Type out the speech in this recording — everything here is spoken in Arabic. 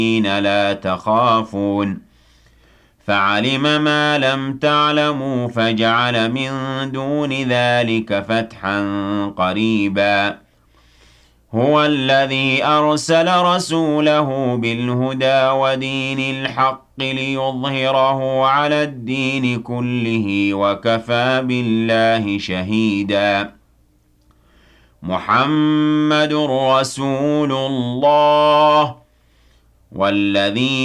لا تخافون فعلم ما لم تعلموا فجعل من دون ذلك فتحا قريبا هو الذي أرسل رسوله بالهدى ودين الحق ليظهره على الدين كله وكفى بالله شهيدا محمد رسول الله والذين